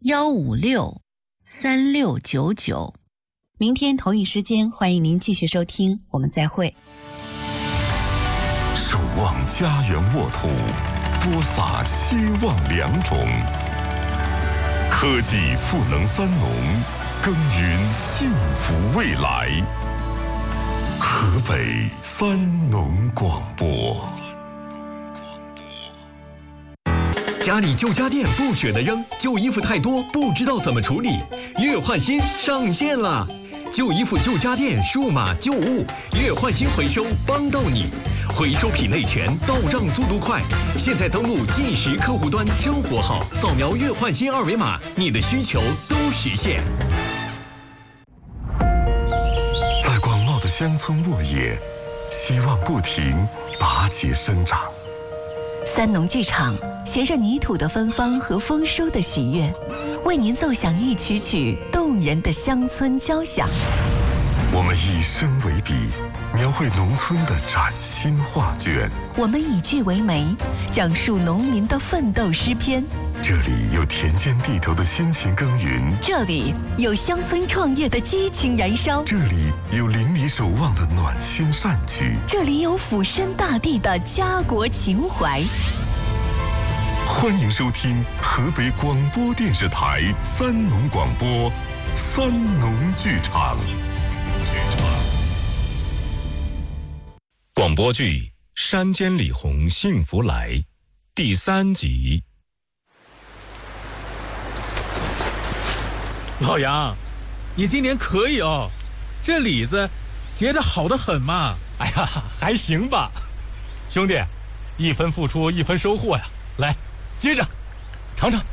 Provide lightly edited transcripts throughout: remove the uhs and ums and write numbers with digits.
1563699。 明天同一时间，欢迎您继续收听，我们再会。 守望家园沃土，播撒希望良种。科技赋能三农，耕耘幸福未来。河北三农广播。 家里旧家电不舍得扔，旧衣服太多不知道怎么处理，月换新上线了！旧衣服、旧家电、数码旧物，月换新回收帮到你，回收品类全，到账速度快。现在登录计时客户端生活号，扫描月换新二维码，你的需求都实现。 在广袤的乡村沃野，希望不停拔节生长。 三农剧场携着泥土的芬芳和丰收的喜悦，为您奏响一曲曲动人的乡村交响。 我们以声为笔，描绘农村的崭新画卷。 我们以句为媒，讲述农民的奋斗诗篇。 这里有田间地头的辛勤耕耘， 这里有乡村创业的激情燃烧， 这里有邻里守望的暖心善举， 这里有俯身大地的家国情怀。 欢迎收听河北广播电视台三农广播三农剧场。 广播剧《山间李红幸福来》第3集。 老杨，你今年可以哦，这李子结得好得很嘛。 哎呀，还行吧，兄弟，一分付出一分收获呀。来，接着尝尝。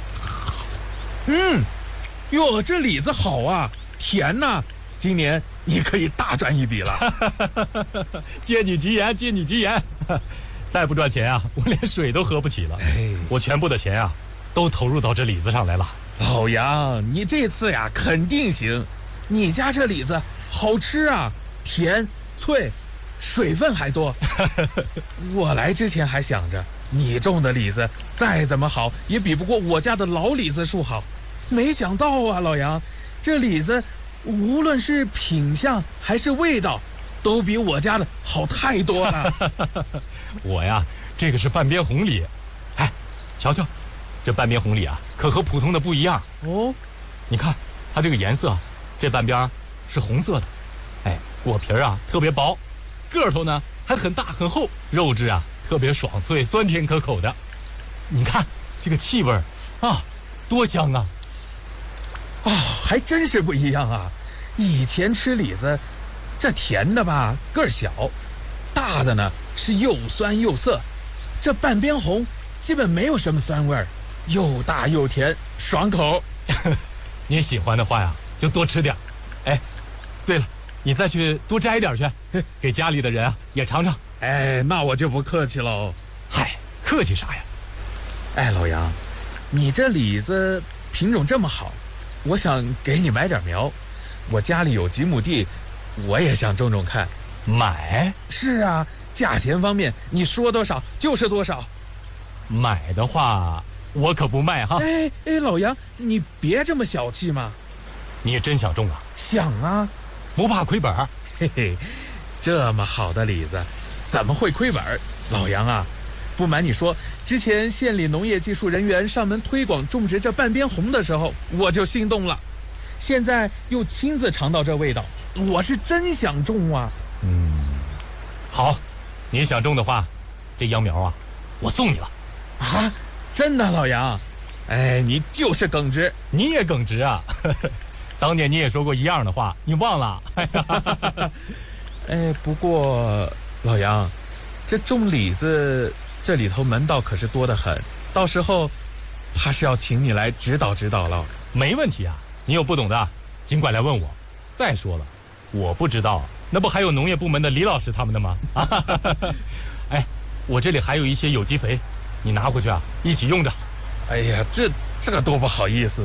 哟，这李子好啊，甜呐，今年你可以大赚一笔了。 借你吉言，借你吉言。再不赚钱啊，我连水都喝不起了。我全部的钱啊，都投入到这李子上来了。 老杨，你这次呀肯定行，你家这李子好吃啊，甜脆，水分还多。我来之前还想着，你种的李子再怎么好，也比不过我家的老李子树好。没想到啊，老杨，这李子无论是品相还是味道，都比我家的好太多了。 我呀，这个是半边红李。哎，瞧瞧，这半边红李啊，可和普通的不一样哦。 你看它这个颜色，这半边是红色的，哎，果皮啊特别薄，个头呢还很大很厚，肉质啊特别爽脆，酸甜可口的。你看这个气味啊，多香啊！ 还真是不一样啊！以前吃李子，这甜的吧个儿小，大的呢是又酸又涩，这半边红基本没有什么酸味儿，又大又甜，爽口。 你喜欢的话呀，就多吃点。哎，对了，你再去多摘点去，给家里的人啊也尝尝。 哎，那我就不客气喽。 嗨，客气啥呀？ 哎，老杨，你这李子品种这么好，我想给你买点苗。我家里有几亩地，我也想种种看。 买？ 是啊，价钱方面你说多少就是多少。 买的话我可不卖哈。 哎，老杨，你别这么小气嘛。 你也真想种啊？ 想啊， 不怕亏本。 嘿嘿，这么好的李子怎么会亏本？老杨啊，不瞒你说，之前县里农业技术人员上门推广种植这半边红的时候，我就心动了。现在又亲自尝到这味道，我是真想种啊。 好，你想种的话，这秧苗啊，我送你了。 啊，真的，老杨？哎，你就是耿直。 你也耿直啊。当年你也说过一样的话，你忘了？ 哎，不过老杨，这种李子这里头门道可是多得很，到时候怕是要请你来指导指导了。 没问题啊，你有不懂的尽管来问我。再说了，我不知道，那不还有农业部门的李老师他们的吗？哎，我这里还有一些有机肥，你拿回去啊，一起用着。 哎呀，这多不好意思。